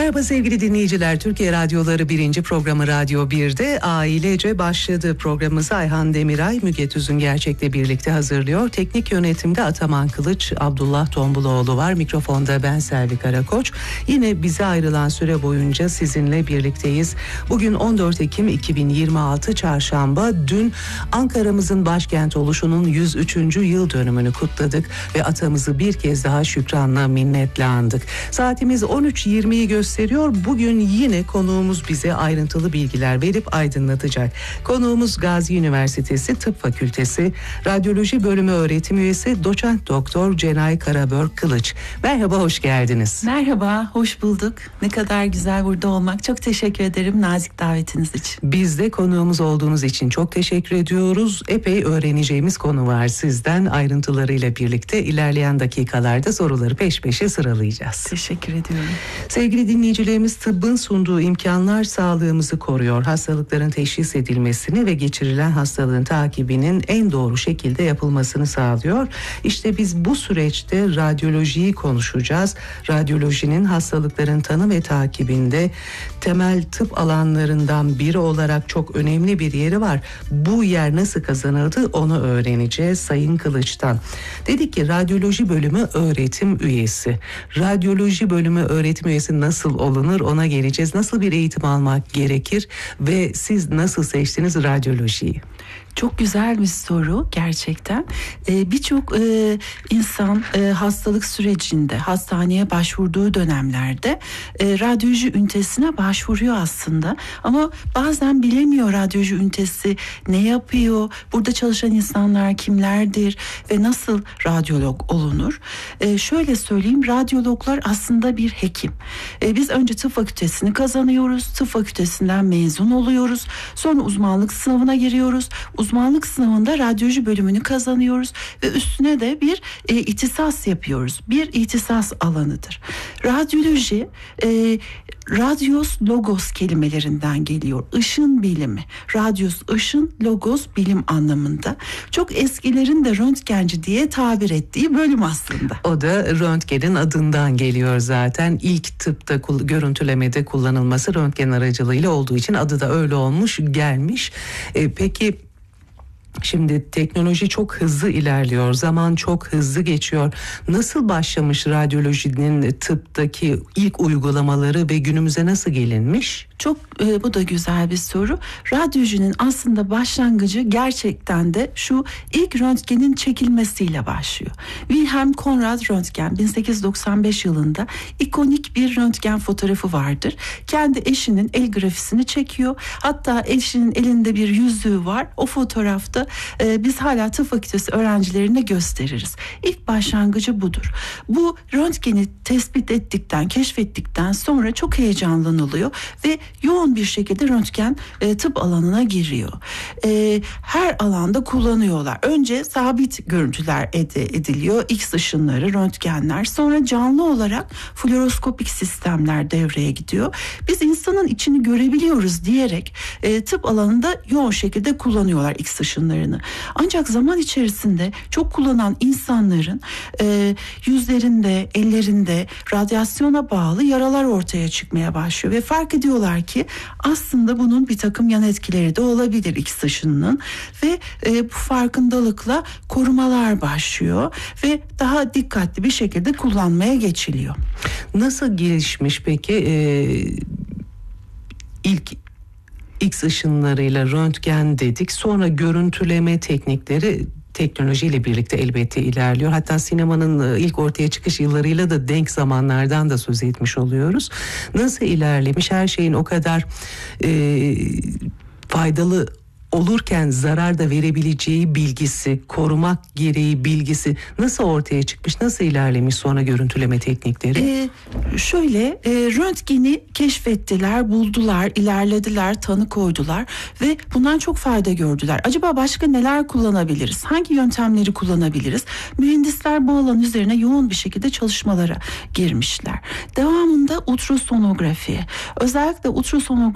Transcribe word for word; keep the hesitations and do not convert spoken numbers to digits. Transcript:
Merhaba sevgili dinleyiciler. Türkiye Radyoları birinci programı Radyo bir'de ailece başladı. Programımızı Ayhan Demiray, Müge Tüzün Gerçek'le birlikte hazırlıyor. Teknik yönetimde Ataman Kılıç, Abdullah Tombuloğlu var. Mikrofonda ben Selvi Karakoç. Yine bize ayrılan süre boyunca sizinle birlikteyiz. Bugün on dört Ekim iki bin yirmi altı Çarşamba. Dün Ankara'mızın başkent oluşunun yüz üçüncü yıl dönümünü kutladık ve atamızı bir kez daha şükranla, minnetle andık. Saatimiz on üç yirmiyi gösteriyor. Bugün yine konuğumuz bize ayrıntılı bilgiler verip aydınlatacak. Konuğumuz Gazi Üniversitesi Tıp Fakültesi Radyoloji Bölümü öğretim üyesi Doçent Doktor Cenay Karabör Kılıç. Merhaba, hoş geldiniz. Merhaba, hoş bulduk. Ne kadar güzel burada olmak. Çok teşekkür ederim nazik davetiniz için. Biz de konuğumuz olduğunuz için çok teşekkür ediyoruz. Epey öğreneceğimiz konu var sizden. Ayrıntılarıyla birlikte ilerleyen dakikalarda soruları peş peşe sıralayacağız. Teşekkür ediyorum. Sevgili dinleyicilerimiz, tıbbın sunduğu imkanlar sağlığımızı koruyor. Hastalıkların teşhis edilmesini ve geçirilen hastalığın takibinin en doğru şekilde yapılmasını sağlıyor. İşte biz bu süreçte radyolojiyi konuşacağız. Radyolojinin hastalıkların tanı ve takibinde temel tıp alanlarından biri olarak çok önemli bir yeri var. Bu yer nasıl kazanıldı onu öğreneceğiz Sayın Kılıç'tan. Dedik ki radyoloji bölümü öğretim üyesi. Radyoloji bölümü öğretim üyesi nasıl olunur ona geleceğiz. Nasıl bir eğitim almak gerekir ve siz nasıl seçtiniz radyolojiyi? Çok güzel bir soru gerçekten. Ee, Birçok e, insan e, hastalık sürecinde hastaneye başvurduğu dönemlerde e, radyoloji ünitesine başvuruyor aslında. Ama bazen bilemiyor radyoloji ünitesi ne yapıyor, burada çalışan insanlar kimlerdir ve nasıl radyolog olunur. E, şöyle söyleyeyim, radyologlar aslında bir hekim. E, biz önce tıp fakültesini kazanıyoruz, tıp fakültesinden mezun oluyoruz, sonra uzmanlık sınavına giriyoruz. Uzmanlık sınavında radyoloji bölümünü kazanıyoruz ve üstüne de bir e, ihtisas yapıyoruz. Bir ihtisas alanıdır. Radyoloji e, radyos logos kelimelerinden geliyor. Işın bilimi. Radyos ışın, logos bilim anlamında. Çok eskilerin de röntgenci diye tabir ettiği bölüm aslında. O da röntgenin adından geliyor zaten. İlk tıpta görüntülemede kullanılması röntgen aracılığıyla olduğu için adı da öyle olmuş, gelmiş. E, peki şimdi teknoloji çok hızlı ilerliyor, zaman çok hızlı geçiyor. Nasıl başlamış radyolojinin tıptaki ilk uygulamaları ve günümüze nasıl gelinmiş? Çok e, bu da güzel bir soru. Radyolojinin aslında başlangıcı gerçekten de şu ilk röntgenin çekilmesiyle başlıyor. Wilhelm Conrad Röntgen bin sekiz yüz doksan beş yılında ikonik bir röntgen fotoğrafı vardır. Kendi eşinin el grafisini çekiyor. Hatta eşinin elinde bir yüzüğü var. O fotoğrafta e, biz hala tıp fakültesi öğrencilerine gösteririz. İlk başlangıcı budur. Bu röntgeni tespit ettikten, keşfettikten sonra çok heyecanlanılıyor ve yoğun bir şekilde röntgen e, tıp alanına giriyor. E, her alanda kullanıyorlar. Önce sabit görüntüler ed- ediliyor. X ışınları, röntgenler. Sonra canlı olarak fluoroskopik sistemler devreye gidiyor. Biz insanın içini görebiliyoruz diyerek e, tıp alanında yoğun şekilde kullanıyorlar X ışınlarını. Ancak zaman içerisinde çok kullanan insanların e, yüzlerinde, ellerinde radyasyona bağlı yaralar ortaya çıkmaya başlıyor ve fark ediyorlar ki aslında bunun bir takım yan etkileri de olabilir X ışınının ve e, bu farkındalıkla korumalar başlıyor ve daha dikkatli bir şekilde kullanmaya geçiliyor. Nasıl gelişmiş peki ee, ilk X ışınlarıyla röntgen dedik, sonra görüntüleme teknikleri teknolojiyle birlikte elbette ilerliyor. Hatta sinemanın ilk ortaya çıkış yıllarıyla da denk zamanlardan da söz etmiş oluyoruz. Nasıl ilerlemiş, her şeyin o kadar e, faydalı olurken zarar da verebileceği bilgisi, korumak gereği bilgisi nasıl ortaya çıkmış, nasıl ilerlemiş sonra görüntüleme teknikleri? Ee, şöyle e, röntgeni keşfettiler, buldular, ilerlediler, tanı koydular ve bundan çok fayda gördüler. Acaba başka neler kullanabiliriz? Hangi yöntemleri kullanabiliriz? Mühendisler bu alan üzerine yoğun bir şekilde çalışmalara girmişler. Devamında ultrasonografi, özellikle ultrasonografi